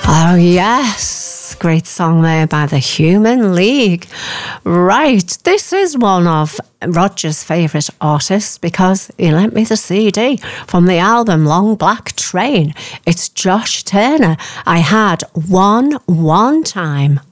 Oh, yes. Great song there by the Human League. Right, this is one of Roger's favourite artists because he lent me the CD from the album Long Black Train. It's Josh Turner. I had one time.